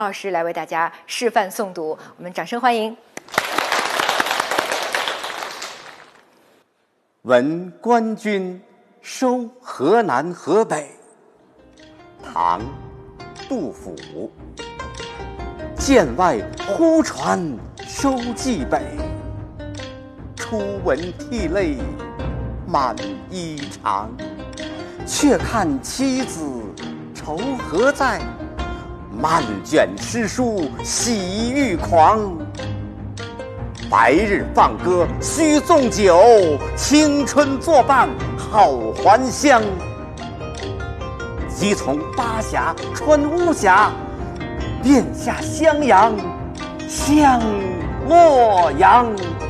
老师来为大家示范诵读，我们掌声欢迎。 闻官军收河南河北，唐·杜甫。剑外忽传收蓟北，初闻涕泪满衣裳。却看妻子愁何在，漫卷诗书喜欲狂。白日放歌须纵酒，青春作伴好还乡。即从巴峡穿巫峡，便下襄阳向洛阳。